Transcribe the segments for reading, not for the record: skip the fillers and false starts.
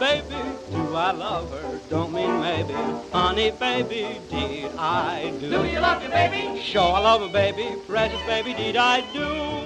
baby, do I love her? Don't mean maybe, honey, baby, did I do? Do you love your baby? Sure, I love her, baby, precious baby, did I do?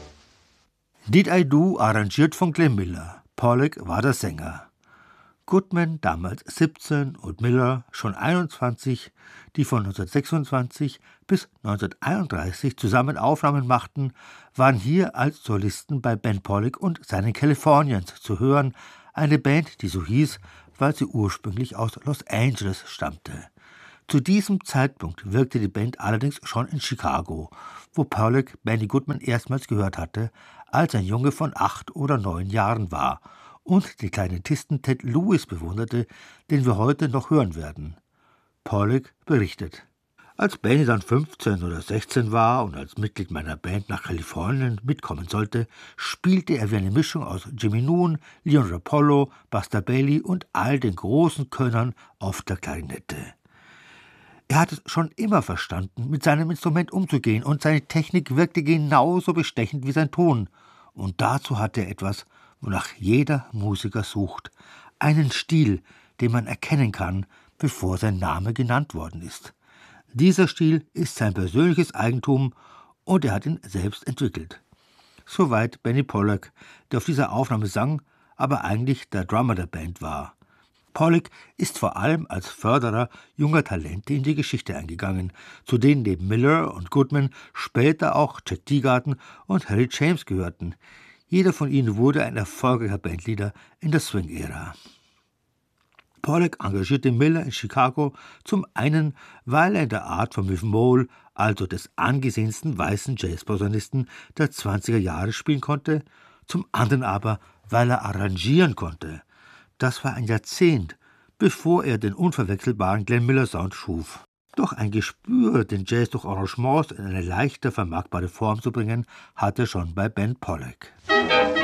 Did I Do, arrangiert von Glenn Miller. Pollack war der Sänger. Goodman, damals 17, und Miller, schon 21, die von 1926 bis 1931 zusammen Aufnahmen machten, waren hier als Solisten bei Ben Pollack und seinen Californians zu hören, eine Band, die so hieß, weil sie ursprünglich aus Los Angeles stammte. Zu diesem Zeitpunkt wirkte die Band allerdings schon in Chicago, wo Pollack Benny Goodman erstmals gehört hatte, als ein Junge von 8 oder 9 Jahren war und den Klarinettisten Ted Lewis bewunderte, den wir heute noch hören werden. Pollack berichtet: Als Benny dann 15 oder 16 war und als Mitglied meiner Band nach Kalifornien mitkommen sollte, spielte er wie eine Mischung aus Jimmy Noon, Leon Rapallo, Buster Bailey und all den großen Könnern auf der Klarinette. Er hat es schon immer verstanden, mit seinem Instrument umzugehen, und seine Technik wirkte genauso bestechend wie sein Ton. Und dazu hat er etwas, wonach jeder Musiker sucht: einen Stil, den man erkennen kann, bevor sein Name genannt worden ist. Dieser Stil ist sein persönliches Eigentum und er hat ihn selbst entwickelt. Soweit Benny Pollack, der auf dieser Aufnahme sang, aber eigentlich der Drummer der Band war. Pollack ist vor allem als Förderer junger Talente in die Geschichte eingegangen, zu denen neben Miller und Goodman später auch Jack Teagarden und Harry James gehörten. Jeder von ihnen wurde ein erfolgreicher Bandleader in der Swing-Ära. Pollack engagierte Miller in Chicago zum einen, weil er in der Art von Miff Mole, also des angesehensten weißen Jazzposaunisten der 20er Jahre, spielen konnte, zum anderen aber, weil er arrangieren konnte. Das war ein Jahrzehnt, bevor er den unverwechselbaren Glenn Miller Sound schuf. Doch ein Gespür, den Jazz durch Arrangements in eine leichter vermarktbare Form zu bringen, hatte schon bei Ben Pollack.